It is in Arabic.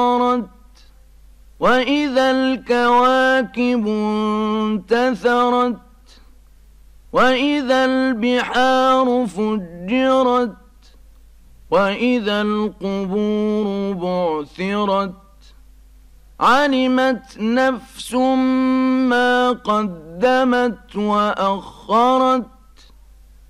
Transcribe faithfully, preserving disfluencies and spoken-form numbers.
وإذا الكواكب انتثرت وإذا البحار فجرت وإذا القبور بعثرت علمت نفس ما قدمت وأخرت